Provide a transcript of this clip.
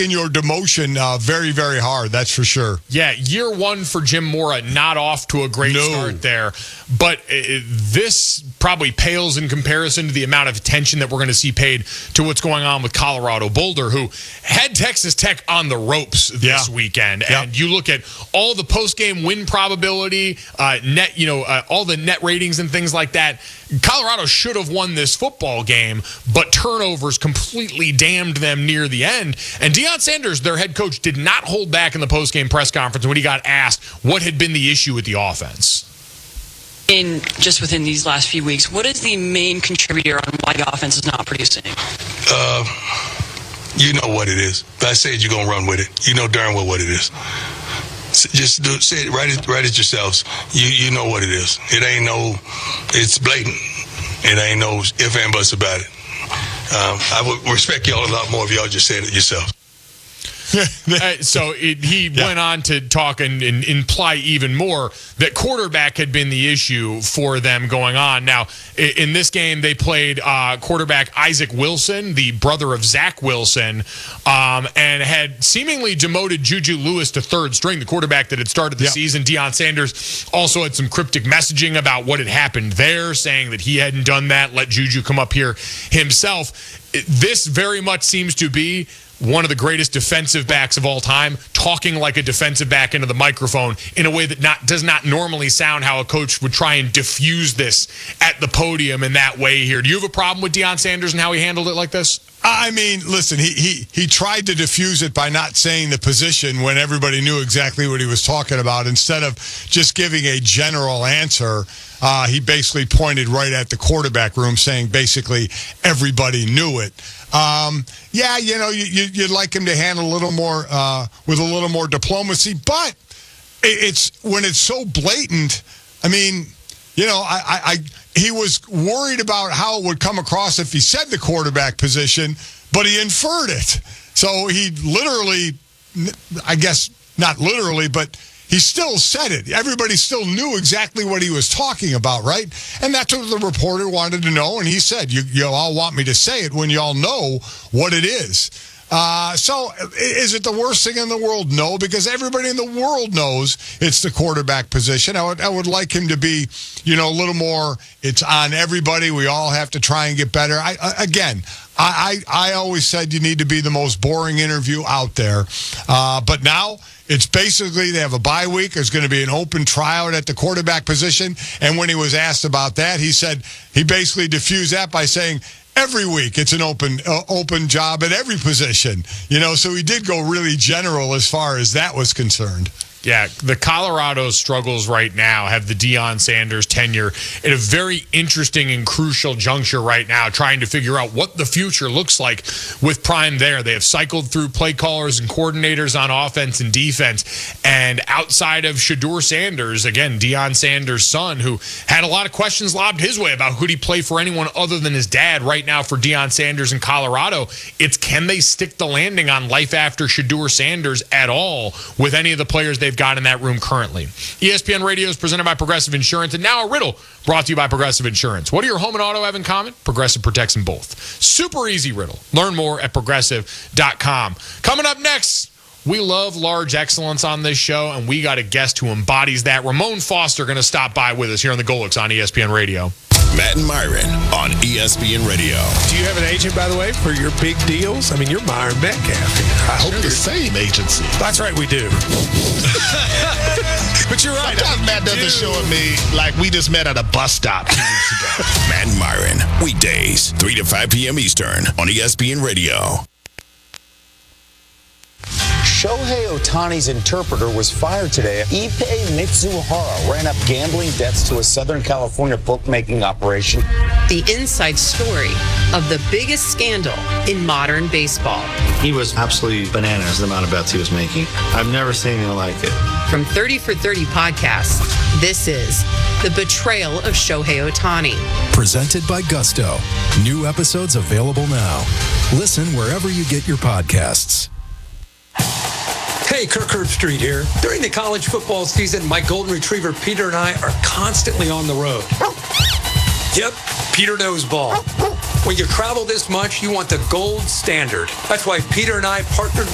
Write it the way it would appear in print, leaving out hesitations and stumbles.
in your demotion very, very hard. That's for sure. Yeah, year one for Jim Mora, not off to a great start there. But this probably pales in comparison to the amount of attention that we're going to see paid to what's going on with Colorado Boulder, who had Texas Tech on the ropes this weekend. And you look at all the post-game win probability, net, all the net ratings and things like that. Colorado should have won this football game, but turnovers completely damned them near the end. And Deion Sanders, their head coach, did not hold back in the post-game press conference when he got asked what had been the issue with the offense. Just within these last few weeks, what is the main contributor on why the offense is not producing? You know what it is. If I said you're going to run with it, you know darn well what it is. Just say it, write it yourselves. You know what it is. It's blatant. It ain't no ifs and buts about it. I would respect y'all a lot more if y'all just said it yourselves. So he went on to talk and imply even more that quarterback had been the issue for them going on. Now, in this game, they played quarterback Isaac Wilson, the brother of Zach Wilson, and had seemingly demoted Juju Lewis to third string, the quarterback that had started the season. Deion Sanders also had some cryptic messaging about what had happened there, saying that he hadn't done that, let Juju come up here himself. This very much seems to be one of the greatest defensive backs of all time, talking like a defensive back into the microphone in a way that does not normally sound how a coach would try and diffuse this at the podium in that way here. Do you have a problem with Deion Sanders and how he handled it like this? I mean, listen, he tried to diffuse it by not saying the position when everybody knew exactly what he was talking about. Instead of just giving a general answer, he basically pointed right at the quarterback room, saying basically everybody knew it. You'd like him to handle a little more with a little more diplomacy, but it's when it's so blatant. I mean, he was worried about how it would come across if he said the quarterback position, but he inferred it. So he literally, I guess not literally, but he still said it. Everybody still knew exactly what he was talking about, right? And that's what the reporter wanted to know, and he said, you all want me to say it when you all know what it is. So is it the worst thing in the world? No, because everybody in the world knows it's the quarterback position. I would like him to be, a little more, it's on everybody. We all have to try and get better. I always said you need to be the most boring interview out there. But now it's basically they have a bye week. There's going to be an open tryout at the quarterback position. And when he was asked about that, he said he basically diffused that by saying, every week, it's an open job at every position. So he did go really general as far as that was concerned. Yeah, the Colorado struggles right now have the Deion Sanders tenure at a very interesting and crucial juncture right now, trying to figure out what the future looks like with Prime there. They have cycled through play callers and coordinators on offense and defense. And outside of Shedeur Sanders, again, Deion Sanders' son, who had a lot of questions lobbed his way about could he play for anyone other than his dad right now for Deion Sanders in Colorado, it's can they stick the landing on life after Shedeur Sanders at all with any of the players they've got in that room currently. ESPN Radio is presented by Progressive Insurance, and now a riddle brought to you by Progressive Insurance. What do your home and auto have in common? Progressive protects them both. Super easy riddle. Learn more at Progressive.com. Coming up next, we love large excellence on this show, and we got a guest who embodies that. Ramon Foster going to stop by with us here on the Golix on ESPN Radio. Matt and Myron on ESPN Radio. Do you have an agent, by the way, for your big deals? I mean, you're Myron Metcalf. I hope the same agency. That's right, we do. But you're right. Sometimes Matt doesn't show me like we just met at a bus stop 2 weeks ago. Matt and Myron, weekdays, 3 to 5 p.m. Eastern on ESPN Radio. Shohei Ohtani's interpreter was fired today. Ippei Mitsuhara ran up gambling debts to a Southern California bookmaking operation. The inside story of the biggest scandal in modern baseball. He was absolutely bananas, the amount of bets he was making. I've never seen anything like it. From 30 for 30 podcasts, this is The Betrayal of Shohei Ohtani. Presented by Gusto. New episodes available now. Listen wherever you get your podcasts. Hey, Kirk Herbstreit here. During the college football season, my golden retriever Peter and I are constantly on the road. Yep, Peter knows ball. When you travel this much, you want the gold standard. That's why Peter and I partnered